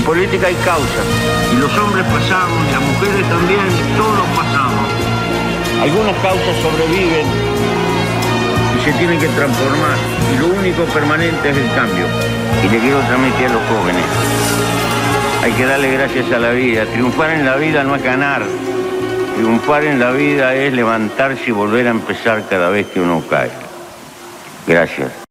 política hay causas. Y los hombres pasamos, y las mujeres también, todos pasamos. Algunas causas sobreviven y se tienen que transformar. Y lo único permanente es el cambio. Y le quiero transmitir a los jóvenes. Hay que darle gracias a la vida. Triunfar en la vida no es ganar. Triunfar en la vida es levantarse y volver a empezar cada vez que uno cae. Gracias.